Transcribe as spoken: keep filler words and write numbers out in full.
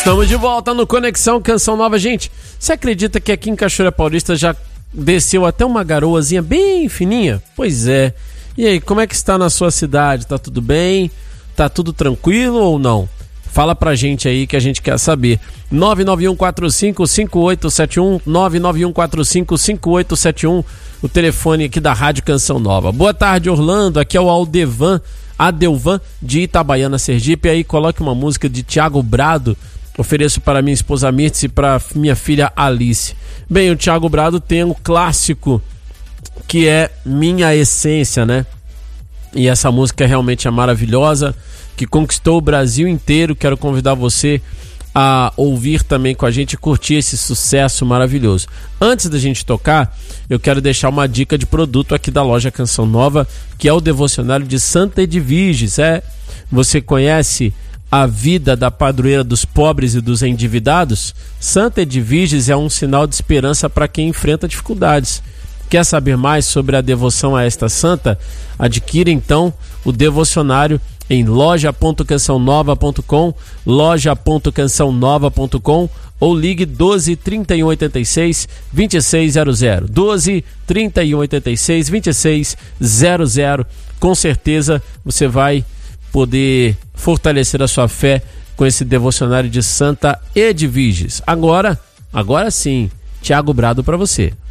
Estamos de volta no Conexão Canção Nova. Gente, você acredita que aqui em Cachoeira Paulista já desceu até uma garoazinha bem fininha? Pois é. E aí, como é que está na sua cidade? Tá tudo bem? Tá tudo tranquilo ou não? Fala pra gente aí que a gente quer saber. nove nove um quatro cinco cinco oito sete um, nove nove um quatro cinco cinco oito sete um, o telefone aqui da Rádio Canção Nova. Boa tarde, Orlando. Aqui é o Aldevan, Adelvan de Itabaiana, Sergipe. Aí coloque uma música de Thiago Brado. Ofereço para minha esposa Mirtz e para minha filha Alice. Bem, o Thiago Brado tem um clássico que é Minha Essência, né? E essa música realmente é maravilhosa, que conquistou o Brasil inteiro. Quero convidar você a ouvir também com a gente e curtir esse sucesso maravilhoso. Antes da gente tocar, eu quero deixar uma dica de produto aqui da loja Canção Nova, que é o devocionário de Santa Edviges. É, você conhece a vida da padroeira dos pobres e dos endividados? Santa Edviges é um sinal de esperança para quem enfrenta dificuldades. Quer saber mais sobre a devoção a esta santa? Adquira então o devocionário em loja ponto canção nova ponto com, loja ponto canção nova ponto com, ou ligue doze, trinta e um, oitenta e seis, vinte e seis zero zero. doze, trinta e um, oitenta e seis, vinte e seis zero zero. Com certeza você vai poder fortalecer a sua fé com esse devocionário de Santa Edviges. Agora, agora sim, Thiago Brado para você.